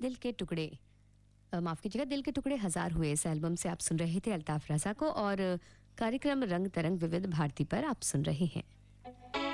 दिल के टुकड़े माफ कीजिएगा, दिल के टुकड़े हजार हुए, इस एल्बम से आप सुन रहे थे अल्ताफ रजा को। और कार्यक्रम रंग तरंग विविध भारती पर आप सुन रहे हैं।